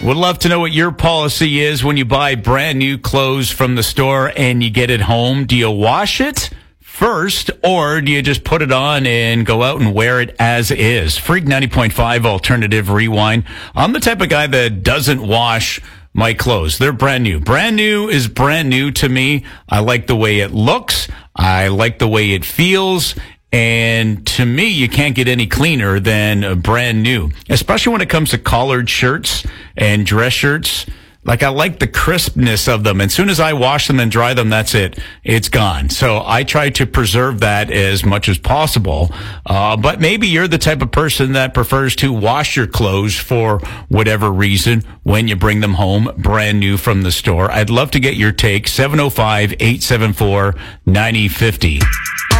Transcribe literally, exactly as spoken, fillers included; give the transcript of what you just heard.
Would love to know what your policy is when you buy brand new clothes from the store and you get it home. Do you wash it first, or do you just put it on and go out and wear it as is? Freak ninety point five Alternative Rewind. I'm the type of guy that doesn't wash my clothes. They're brand new. Brand new is brand new to me. I like the way it looks. I like the way it feels. And to me, you can't get any cleaner than a brand new, especially when it comes to collared shirts and dress shirts. Like, I like the crispness of them. As soon as I wash them and dry them, that's it. It's gone. So I try to preserve that as much as possible. Uh, but maybe you're the type of person that prefers to wash your clothes for whatever reason when you bring them home brand new from the store. I'd love to get your take. seven oh five, eight seven four, nine oh five oh.